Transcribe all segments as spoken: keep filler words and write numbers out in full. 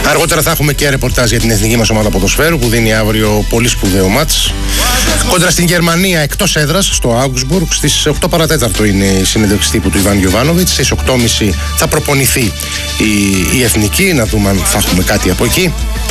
Αργότερα θα έχουμε και ρεπορτάζ για την εθνική μας ομάδα ποδοσφαίρου που δίνει αύριο πολύ σπουδαίο μάτς κόντρα στην Γερμανία εκτός έδρας στο Augsburg. Στις οκτώ παρά τέταρτο είναι η συνέντευξη τύπου του Ιβάν Γιοβάνοβιτς. Στις οκτώ και μισή θα προπονηθεί η, η εθνική, να δούμε αν θα έχουμε κάτι από εκεί.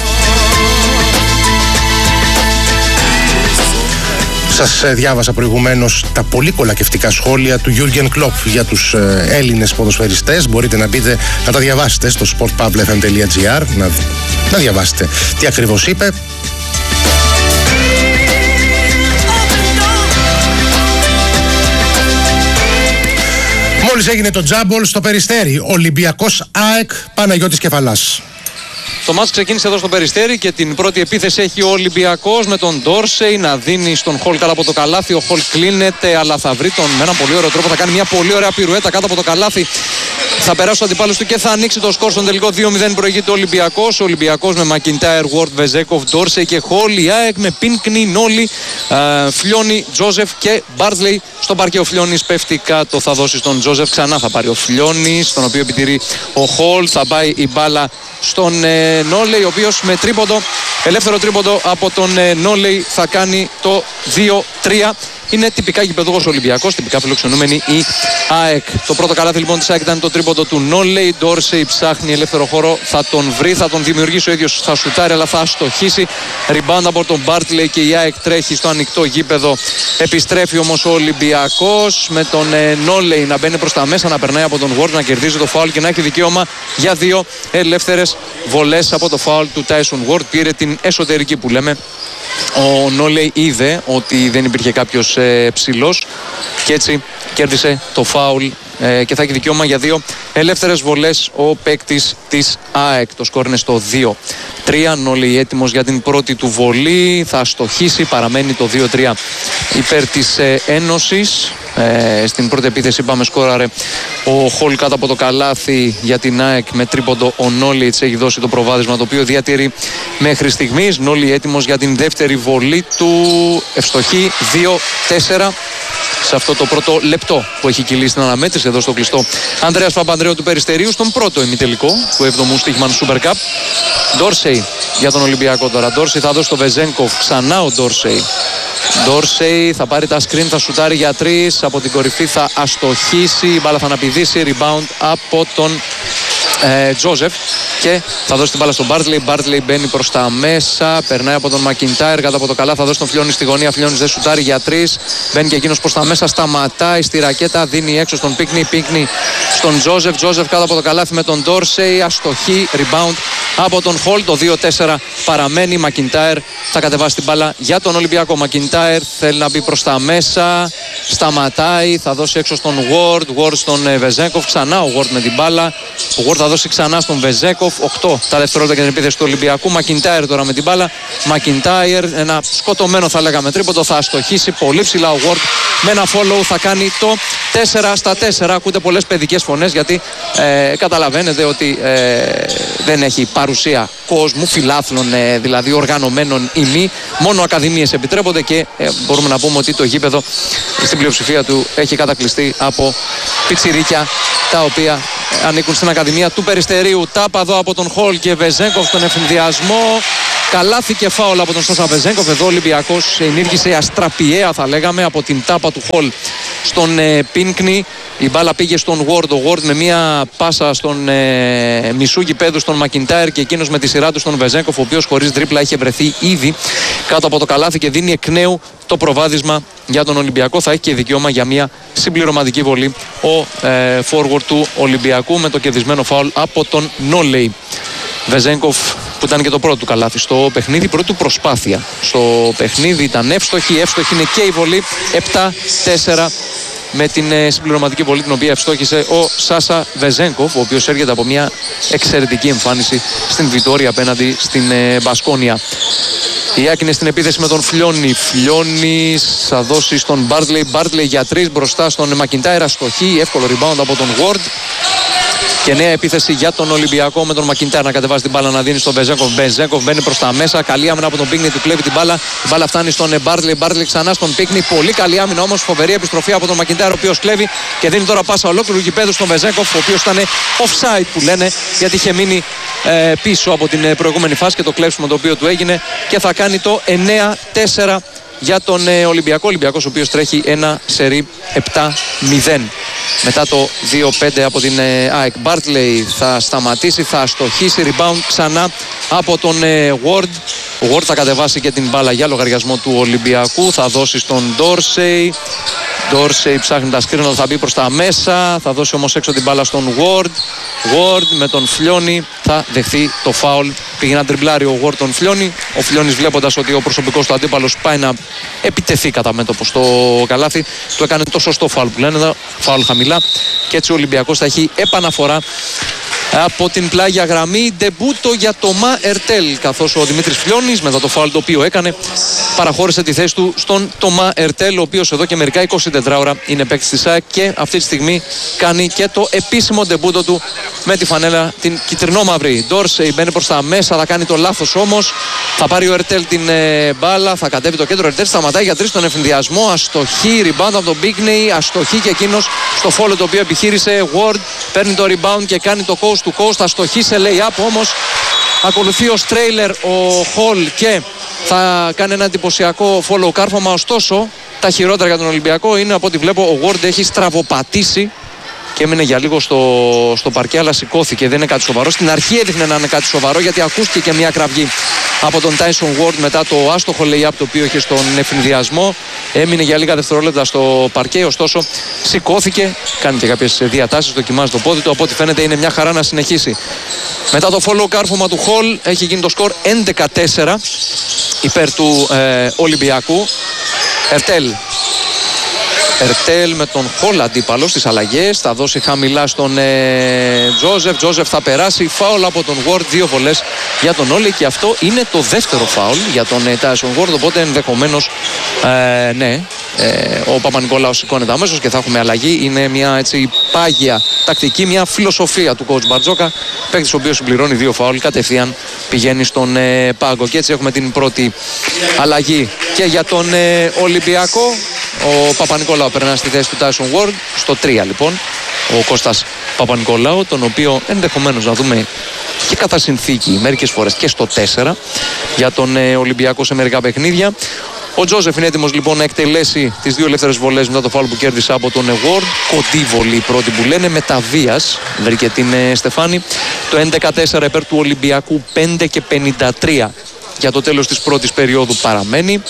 Σας διάβασα προηγουμένως τα πολύ κολακευτικά σχόλια του Γιούργεν Κλοπ για τους Έλληνες ποδοσφαιριστές. Μπορείτε να μπείτε να τα διαβάσετε στο sport pub f m τελεία g r, να, να διαβάσετε τι ακριβώς είπε. Μόλις έγινε το τζάμπολ στο Περιστέρι, Ολυμπιακός ΑΕΚ Παναγιώτης Κεφαλάς. Το μάτς ξεκίνησε εδώ στο Περιστέρι και την πρώτη επίθεση έχει ο Ολυμπιακός με τον Ντόρσεϊ να δίνει στον Χολ κάτω από το καλάθι. Ο Χολ κλείνεται, αλλά θα βρει τον με έναν πολύ ωραίο τρόπο. Θα κάνει μια πολύ ωραία πυρουέτα κάτω από το καλάθι. Θα περάσει ο αντιπάλος του και θα ανοίξει το σκορ στον τελικό. δύο μηδέν προηγείται ο Ολυμπιακός. Ο Ολυμπιακός με Μακιντάιρ, Ward, Βεζέκοφ, Ντόρσεϊ και Χολ. Η ΑΕΚ με Πίνκνι, Νόλι, Φλιόνι, Τζόζεφ και Μπάρτλεϊ. Στον παρκέ ο Φλιόνις πέφτει κάτω. Θα δώσει στον Τζόζεφ. Ξανά θα πάρει ο Φλιόνις, τον οποίο επιτηρεί ο Χολ. Θα πάει η μπάλα στον ε, Νόλεϊ, ο οποίος με τρίποντο, ελεύθερο τρίποντο από τον ε, Νόλεϊ θα κάνει το δύο τρία. Είναι τυπικά γηπεδούχος Ολυμπιακός, τυπικά φιλοξενούμενη η ΑΕΚ. Το πρώτο καλάθι λοιπόν της ΑΕΚ ήταν το τρίποντο του Νόλεϊ. Ντόρσεϊ ψάχνει ελεύθερο χώρο, θα τον βρει, θα τον δημιουργήσει ο ίδιος, θα σουτάρει, αλλά θα αστοχίσει. Rebound από τον Μπάρτλεϊ και η ΑΕΚ τρέχει στο ανοιχτό γήπεδο. Επιστρέφει όμως ο Ολυμπιακός με τον ε, Νόλεϊ να μπαίνει προς τα μέσα, να περνάει από τον Ward, να κερδίζει το φάουλ και να έχει δικαίωμα για δύο ελεύθερες βολές από το φάουλ του Tyson Ward. Πήρε την εσωτερική που λέμε. Ο Νόλεϊ είδε ότι δεν υπήρχε κάποιος ε, ψηλός και έτσι κέρδισε το φάουλ ε, και θα έχει δικαίωμα για δύο ελεύθερες βολές ο παίκτης της ΑΕΚ. Το σκορ είναι στο δύο τρία. Νόλεϊ έτοιμος για την πρώτη του βολή, θα στοχίσει, παραμένει το δύο τρία υπέρ της ε, Ένωσης. Ε, στην πρώτη επίθεση είπαμε σκόραρε ο Χολ κάτω από το καλάθι για την ΑΕΚ με τρίποντο. Ο Νόλεϊ έχει δώσει το προβάδισμα το οποίο διατηρεί μέχρι στιγμής. Νόλεϊ έτοιμος για την δεύτερη βολή του, ευστοχή δύο τέσσερα σε αυτό το πρώτο λεπτό που έχει κυλήσει την αναμέτρηση εδώ στο κλειστό Ανδρέας Παπανδρέου του Περιστερίου στον πρώτο ημιτελικό του εβδομού Στίχμαν Super Cup. Ντόρσεϊ για τον Ολυμπιακό τώρα. Ντόρσεϊ θα δώσει το Βεζένκοφ, ξανά ο Ντόρσεϊ. Ντόρσεϊ θα πάρει τα screen, θα σουτάρει για τρεις, από την κορυφή θα αστοχίσει, η μπάλα θα αναπηδήσει, rebound από τον ε, Τζόζεφ και θα δώσει την μπάλα στον Μπάρτλεϊ. Μπάρτλεϊ μπαίνει προς τα μέσα, περνάει από τον Μακιντάιρ κάτω από το καλά, θα δώσει τον Φλιόνι στη γωνία. Φλιόνις δεν σουτάρει για τρεις, μπαίνει και εκείνος προς τα μέσα, σταματάει στη ρακέτα, δίνει έξω στον Πίκνι. Πίκνι στον Τζόζεφ, Τζόζεφ κάτω από το καλάθι με τον Ντόρσεϊ, αστοχή, rebound από τον Χολ. Το δύο τέσσερα παραμένει. Μακιντάιρ θα κατεβάσει την μπάλα για τον Ολυμπιακό. Μακιντάιρ θέλει να μπει προς τα μέσα, σταματάει, θα δώσει έξω στον Ward, Ward στον Βεζέκοφ, ξανά ο Ward με την μπάλα. Ο Ward θα δώσει ξανά στον Βεζέκοφ. οκτώ τα δευτερόλεπτα για την επίθεση του Ολυμπιακού. Μακιντάιρ τώρα με την μπάλα. Μακιντάιρ, ένα σκοτωμένο θα λέγαμε τρίποντο, θα αστοχίσει πολύ ψηλά ο Ward με ένα follow, θα κάνει το τέσσερα στα τέσσερα. Ακούτε πολλές παιδικές φωνές γιατί ε, καταλαβαίνετε ότι ε, δεν έχει παρουσία κόσμου, φιλάθλων ε, δηλαδή οργανωμένων ή μη. Μόνο ακαδημίες επιτρέπονται και ε, μπορούμε να πούμε ότι το γήπεδο στην πλειοψηφία του έχει κατακλειστεί από πιτσιρίκια τα οποία ανήκουν στην Ακαδημία του Περιστερίου. Τάπα εδώ από τον Χολ και Βεζέγκοφ στον ευθυνδιασμό. Καλάθι και φάουλ από τον Σάσα Βεζέγκοφ. Εδώ ο Ολυμπιακός ενήργησε αστραπιαία θα λέγαμε από την τάπα του Χολ στον ε, Πίνκνι. Η μπάλα πήγε στον Ward. Ο Ward με μια πάσα στον ε, μισού γηπέδου στον Μακιντάιρ και εκείνος με τη σειρά του στον Βεζέγκοφ, ο οποίος χωρίς τρίπλα είχε βρεθεί ήδη κάτω από το καλάθι και δίνει εκ νέου το προβάδισμα για τον Ολυμπιακό. Θα έχει και δικαίωμα για μια συμπληρωματική βολή ο ε, forward του Ολυμπιακού με το κερδισμένο φάουλ από τον Νόλεϊ. Βεζέγκοφ που ήταν και το πρώτο του καλάθι στο παιχνίδι, πρώτη του προσπάθεια στο παιχνίδι ήταν εύστοχη. Εύστοχη είναι και η βολή επτά τέσσερα με την ε, συμπληρωματική βολή την οποία ευστόχησε ο Σάσα Βεζέγκοφ, ο οποίος έρχεται από μια εξαιρετική εμφάνιση στην Βιτόρια απέναντι στην ε, Μπασκόνια. Η Άκη είναι στην επίθεση με τον Φλιόνι. Φλιόνι θα δώσει στον Μπάρτλεϊ. Μπάρτλεϊ για τρεις μπροστά στον Μακιντάιρ. Αστοχή. Εύκολο rebound από τον Ward. Και νέα επίθεση για τον Ολυμπιακό με τον Μακιντάρ να κατεβάζει την μπάλα να δίνει στον Μπεζέκοφ. Μπεζέκοφ μπαίνει προς τα μέσα. Καλή άμυνα από τον Πίκνι, του κλέβει την μπάλα. Η μπάλα φτάνει στον Μπάρτλι. Μπάρτλι ξανά στον Πίκνι. Πολύ καλή άμυνα όμως. Φοβερή επιστροφή από τον Μακιντάρ, ο οποίος κλέβει και δίνει τώρα πάσα ολόκληρου γηπέδου στον Μπεζέκοφ, ο οποίος ήταν offside που λένε, γιατί είχε μείνει ε, πίσω από την προηγούμενη φάση και το κλέψιμο το οποίο του έγινε. Και θα κάνει το εννέα τέσσερα για τον ε, Ολυμπιακό. Ολυμπιακός ο οποίος τρέχει ένα σερί επτά μηδέν. Μετά το δύο πέντε από την ε, ΑΕΚ. Μπάρτλεϊ θα σταματήσει, θα αστοχίσει. Rebound ξανά από τον ε, Ward. Ο Ward θα κατεβάσει και την μπάλα για λογαριασμό του Ολυμπιακού. Θα δώσει στον Ντόρσεϊ. Ντόρσεϊ ψάχνει τα σκρίνο, θα μπει προς τα μέσα. Θα δώσει όμως έξω την μπάλα στον Ward. Ward με τον Φλιώνη θα δεχθεί το φάουλ. Πήγε να τριμπλάρει ο Ward τον Φλιώνη. Ο Φλιώνης, βλέποντας ότι ο προσωπικός του αντίπαλος πάει να επιτεθεί κατά μέτωπο στο καλάθι, του έκανε το σωστό φάουλ που λένε εδώ. Φάουλ χαμηλά. Και έτσι ο Ολυμπιακός θα έχει επαναφορά από την πλάγια γραμμή. Ντεμπούτο για το Μα Ερτέλ, καθώς ο Δημήτρης Φλιώνης, μετά το φάουλ το οποίο έκανε, παραχώρησε τη θέση του στον Τομά Ερτέλ, ο οποίος εδώ και μερικά εικοσιτέσσερις ώρα είναι παίκτης της ΑΕΚ και αυτή τη στιγμή κάνει και το επίσημο ντεμπούτο του με τη φανέλα την κυτρινόμαυρη. Ντόρσεϊ μπαίνει προς τα μέσα, θα κάνει το λάθος όμως. Θα πάρει ο Ερτέλ την ε, μπάλα, θα κατέβει το κέντρο. Ερτέλ σταματάει για τρεις στον εφηνδιασμό. Αστοχή, rebound από τον Μπίκνεϊ. Αστοχή και εκείνος στο φόλο το οποίο επιχείρησε. Ward παίρνει το rebound και κάνει το coast to coast. Αστοχή σε lay-up όμως. Ακολουθεί ο Στρέιλερ, ο Χολ και θα κάνει ένα εντυπωσιακό follow κάρφωμα. Ωστόσο, τα χειρότερα για τον Ολυμπιακό είναι, από ό,τι βλέπω, ο Ward έχει στραβοπατήσει και έμεινε για λίγο στο, στο παρκέ, αλλά σηκώθηκε. Δεν είναι κάτι σοβαρό. Στην αρχή έδειχνε να είναι κάτι σοβαρό, γιατί ακούστηκε και μια κραυγή από τον Tyson Ward μετά το άστοχο lay-up το οποίο είχε στον εφηνδιασμό. Έμεινε για λίγα δευτερόλεπτα στο παρκέ, ωστόσο σηκώθηκε, κάνει και κάποιες διατάσεις, δοκιμάζει το πόδι του. Από ό,τι φαίνεται είναι μια χαρά να συνεχίσει. Μετά το follow κάρφωμα του Χολ έχει γίνει το σκορ έντεκα τέσσερα υπέρ του ε, Ολυμπιακού. Ερτέλ. Ερτέλ με τον Χολ αντίπαλο στις αλλαγές. Θα δώσει χαμηλά στον ε, Τζόζεφ. Τζόζεφ θα περάσει. Φάουλ από τον Ward. Δύο βολές για τον Όλη. Και αυτό είναι το δεύτερο φάουλ για τον ε, Tyson Ward. Οπότε ενδεχομένως ε, ναι, ε, ο Παπα-Νικολάου σηκώνεται αμέσως και θα έχουμε αλλαγή. Είναι μια έτσι πάγια τακτική, μια φιλοσοφία του coach Μπαρτζόκα. Παίκτης ο οποίος συμπληρώνει δύο φάουλ, κατευθείαν πηγαίνει στον ε, πάγκο. Και έτσι έχουμε την πρώτη αλλαγή και για τον ε, Ολυμπιακό. Ο Παπα-Νικολάου περνά στη θέση του Tyson Ward. Στο τρία λοιπόν ο Κώστας Παπα-Νικολάου, τον οποίο ενδεχομένως να δούμε και κατά συνθήκη μερικές φορές και στο τέσσερα για τον ε, Ολυμπιακό σε μερικά παιχνίδια. Ο Τζόζεφ είναι έτοιμος λοιπόν να εκτελέσει τις δύο ελεύθερες βολές μετά το φάουλ που κέρδισε από τον Ward. Κοντή βολή η πρώτη που λένε, με τα βίας βρήκε την ε, Στεφάνη. Το έντεκα τέσσερα υπέρ του Ολυμπιακού, πέντε και πενήντα τρία για το τέλος της πρώτης περίοδου παραμένει.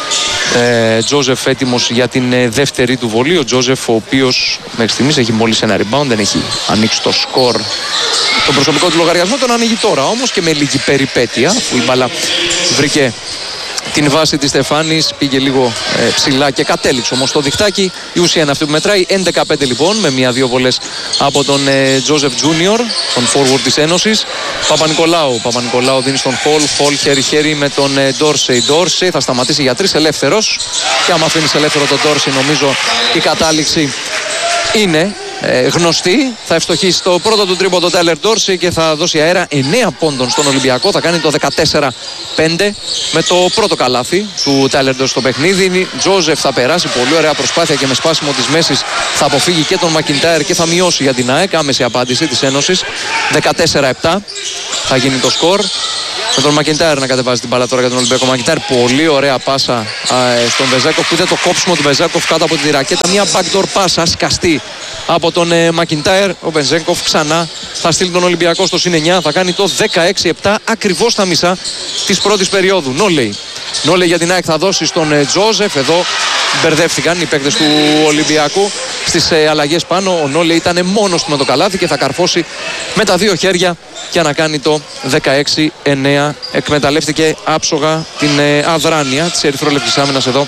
Ε, Τζόζεφ έτοιμος για την ε, δεύτερη του βολή. Ο Τζόζεφ, ο οποίος μέχρι στιγμής έχει μόλις ένα rebound, δεν έχει ανοίξει το σκορ, τον προσωπικό του λογαριασμό. Τον ανοίγει τώρα όμως και με λίγη περιπέτεια, που η μπάλα βρήκε την βάση της Στεφάνης, πήγε λίγο ε, ψηλά και κατέληξε όμως το διχτάκι. Η ουσία είναι αυτή που μετράει. έντεκα πέντε λοιπόν, με μία-δύο βολές από τον ε, Τζόζεφ Τζούνιορ, τον forward της Ένωσης. Παπα-Νικολάου. Παπα-Νικολάου δίνει στον Χολ. Χολ χέρι-χέρι με τον ε, Ντόρσεϊ. Ντόρσεϊ θα σταματήσει για τρεις ελεύθερος. Και άμα αφήνεις ελεύθερο τον Ντόρσεϊ, νομίζω η κατάληξη είναι ε, γνωστή. Θα ευστοχίσει το πρώτο του τρίποντο το Τάιλερ Ντόρσεϊ και θα δώσει αέρα εννέα πόντων στον Ολυμπιακό. Θα κάνει το δεκατέσσερα πέντε με το πρώτο καλάθι του Τάιλερ Ντόρσεϊ στο παιχνίδι. Τζόζεφ θα περάσει, πολύ ωραία προσπάθεια και με σπάσιμο της μέσης θα αποφύγει και τον Μακιντάιρ και θα μειώσει για την ΑΕΚ. Άμεση απάντηση της Ένωσης. δεκατέσσερα επτά θα γίνει το σκορ. Με τον Μακιντάιρ να κατεβάζει την μπάλα τώρα για τον Ολυμπιακό. Μακιντάιρ, πολύ ωραία πάσα α, στον Μπεζέκοφ, που είδε το κόψιμο του Μπεζέκοφ κάτω από τη ρακέτα. Μια backdoor πάσα σκαστή από τον ε, Μακιντάιρ. Ο Μπεζέκοφ ξανά θα στείλει τον Ολυμπιακό στο συν εννιά. Θα κάνει το δεκαέξι επτά, ακριβώς στα μισά της πρώτης περίοδου. Νόλεϊ. Νόλεϊ για την ΑΕΚ θα δώσει στον ε, Τζόζεφ. Εδώ μπερδεύτηκαν οι παίκτες του Ολυμπιακού στις ε, αλλαγές πάνω. Ο Νόλεϊ ήταν μόνος του με το καλάθι και θα καρφώσει με τα δύο χέρια για να κάνει το δεκαέξι εννέα. Εκμεταλλεύτηκε άψογα την ε, αδράνεια της ερυθρόλεπτης άμυνας εδώ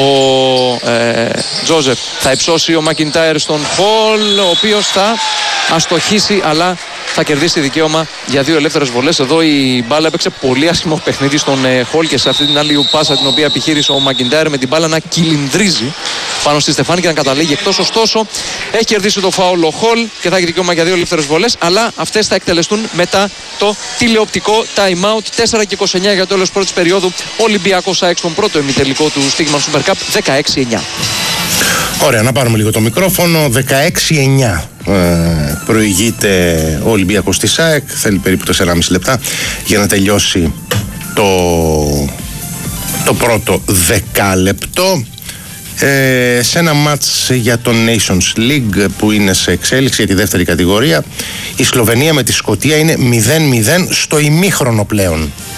ο ε, Τζόζεφ. Θα υψώσει ο Μακιντάιρ στον Χολ, ο οποίος θα αστοχίσει, αλλά θα κερδίσει δικαίωμα για δύο ελεύθερες βολές. Εδώ η μπάλα έπαιξε πολύ άσχημο παιχνίδι στον Χολ και σε αυτή την άλλη πάσα την οποία επιχείρησε ο Μακιντάιρ με την μπάλα να κυλινδρίζει πάνω στη Στεφάνη και να καταλήγει εκτός. Ωστόσο, έχει κερδίσει το φάουλ ο Χολ και θα έχει δικαίωμα για δύο ελεύθερες βολές. Αλλά αυτές θα εκτελεστούν μετά το τηλεοπτικό time out. τέσσερα και είκοσι εννιά για το τέλος πρώτης περίοδου. Ολυμπιακός ΑΕΚ στον πρώτο ημιτελικό του Stegemann Super Cup δεκαέξι εννιά. Ωραία, να πάρουμε λίγο το μικρόφωνο. δεκαέξι εννιά ε, προηγείται ο Ολυμπιακός της ΑΕΚ. Θέλει περίπου τεσσεράμισι λεπτά για να τελειώσει το, το πρώτο δεκάλεπτο. Ε, σε ένα μάτς για το Nations League που είναι σε εξέλιξη για τη δεύτερη κατηγορία, η Σλοβενία με τη Σκωτία είναι μηδέν μηδέν στο ημίχρονο πλέον.